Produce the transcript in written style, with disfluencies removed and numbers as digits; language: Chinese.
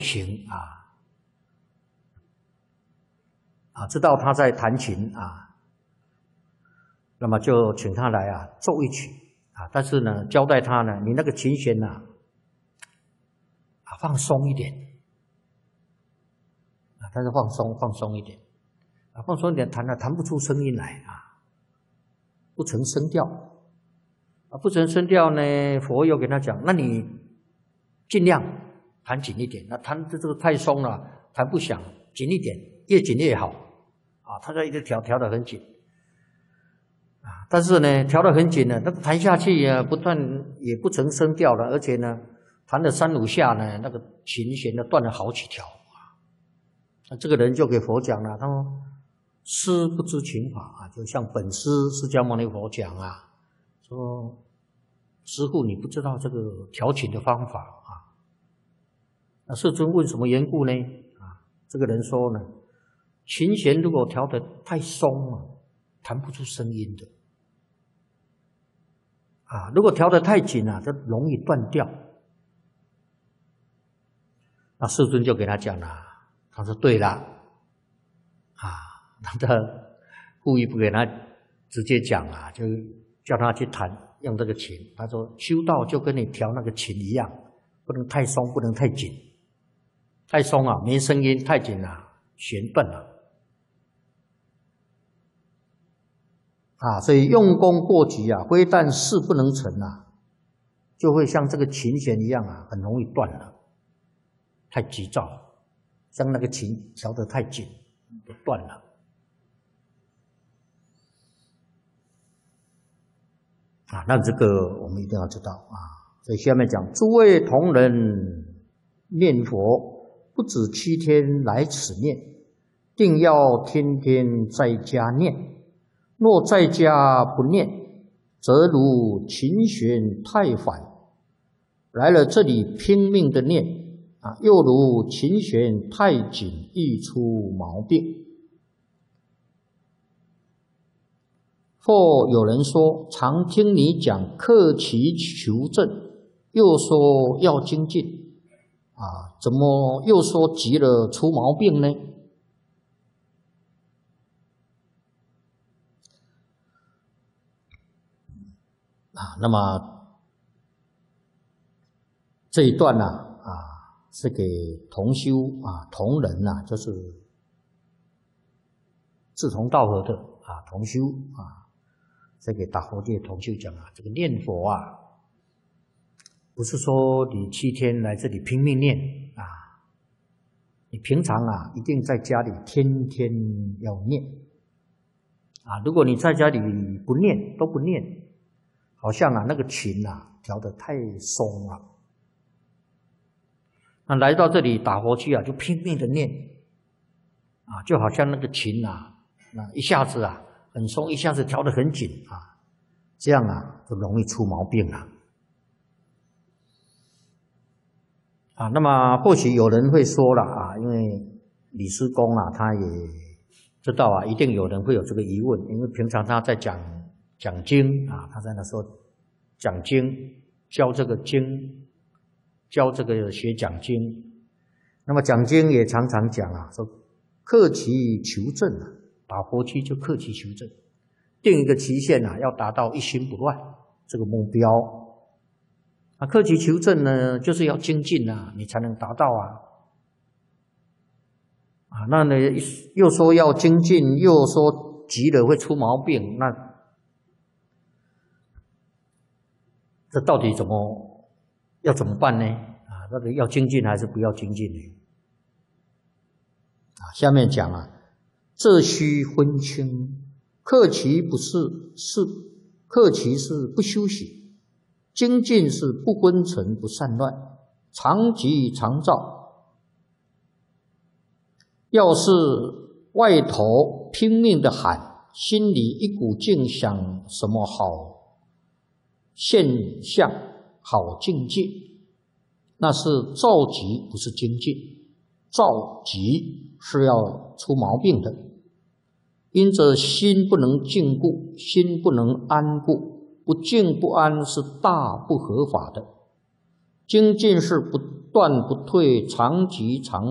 琴知道他在弹琴那么就请他来奏一曲但是呢，交代他呢，你那个琴弦放松一点但是放松一点放松一点，弹不出声音来不成声调不成声调呢，佛又给他讲，那你尽量弹紧一点，那弹这个太松了，弹不响，紧一点，越紧越好他就一直调得很紧但是呢，调得很紧呢，那个弹下去不但也不成声调了，而且呢，弹了3、5下呢，那个琴弦呢断了好几条那这个人就给佛讲了，他说师不知琴法就像本师释迦牟尼佛讲说师父你不知道这个调琴的方法那世尊问什么缘故呢这个人说呢，琴弦如果调得太松弹不出声音的如果调得太紧就容易断掉。那世尊就给他讲了，他说对了他故意不给他直接讲就叫他去弹用这个琴。他说修道就跟你调那个琴一样，不能太松，不能太紧。太松没声音，太紧弦断了所以用功过急非但事不能成就会像这个琴弦一样很容易断了，太急躁，像那个琴调得太紧就断了那这个我们一定要知道所以下面讲，诸位同仁念佛，不止7天来此念，定要天天在家念。若在家不念，则如琴弦太缓，来了这里拼命的念又如琴弦太紧，易出毛病。或有人说，常听你讲克其求证，又说要精进怎么又说急了出毛病呢？那么这一段是给同修同仁就是志同道合的同修是给大佛界同修讲这个念佛不是说你7天来这里拼命念你平常一定在家里天天要念如果你在家里不念都不念，好像那个琴调得太松了那来到这里打佛去就拼命的念就好像那个琴那一下子很松，一下子调得很紧这样就容易出毛病了那么或许有人会说了因为李师公他也知道一定有人会有这个疑问，因为平常他在讲经他在那时候讲经，教这个经，教这个学讲经。那么讲经也常常讲说克其求证打佛七就克其求证，定一个期限要达到一心不乱这个目标克其求证呢，就是要精进你才能达到那呢又说要精进，又说急了会出毛病，那这到底要怎么办呢？到底要精进还是不要精进呢？下面讲这须分清，克其不是克其是不修习，精进是不昏沉不散乱，常急常躁。要是外头拼命的喊，心里一股劲想什么好现象好境界，那是躁急，不是精进。躁急是要出毛病的，因着心不能静固，心不能安固，不静不安是大不合法的。精进是断不退，常寂常